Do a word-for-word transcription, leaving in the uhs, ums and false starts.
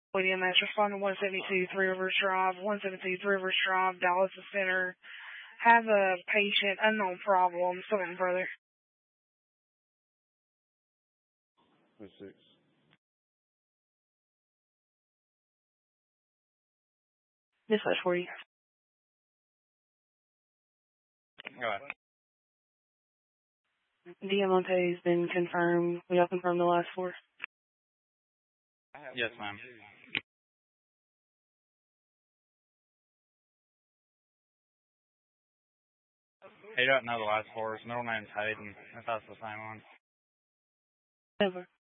E M S responding one seventy-two, Three Rivers Drive, one seventy-two, Three Rivers Drive, Dallas Center. Have a patient, unknown problem, something further. Six. Dispatch for you. Go ahead. Diamante has been confirmed. We all confirmed the last four. Yes, ma'am. He doesn't know the last four. His middle name's Hayden. If that's the same one. Never.